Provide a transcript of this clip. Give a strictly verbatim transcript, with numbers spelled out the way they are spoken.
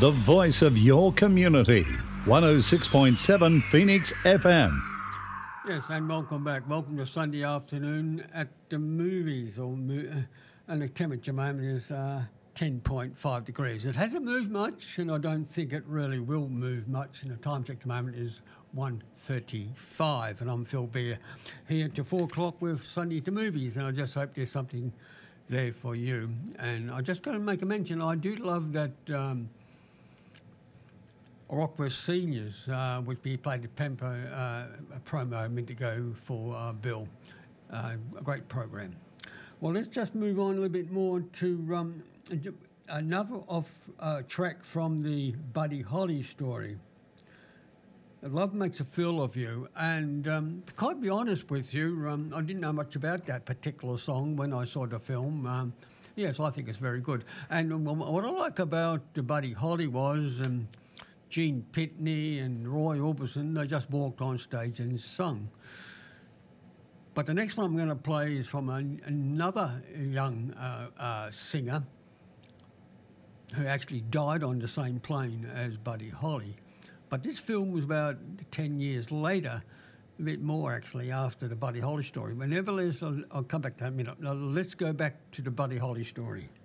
the voice of your community. one oh six point seven Phoenix F M. Yes, and welcome back. Welcome to Sunday afternoon at the movies. Or mo- and the temperature moment is uh, ten point five degrees. It hasn't moved much, and I don't think it really will move much. And the time check at the moment is one thirty-five, and I'm Phil Beer here till four o'clock with Sunday to Movies, and I just hope there's something there for you. And I just got to make a mention, I do love that um, Rockwest Seniors, uh, which we played at Pempo, uh, a promo a minute ago for uh, Bill. Uh, a great program. Well, let's just move on a little bit more to um, another off uh, track from the Buddy Holly story. Love Makes a Fool of You, and um, to quite be honest with you, um, I didn't know much about that particular song when I saw the film. Um, yes, I think it's very good. And um, what I like about the Buddy Holly was um, Gene Pitney and Roy Orbison, they just walked on stage and sung. But the next one I'm going to play is from a, another young uh, uh, singer who actually died on the same plane as Buddy Holly. But this film was about ten years later, a bit more actually, after the Buddy Holly story. But nevertheless, I'll, I'll come back to that in a minute. Now, let's go back to the Buddy Holly story.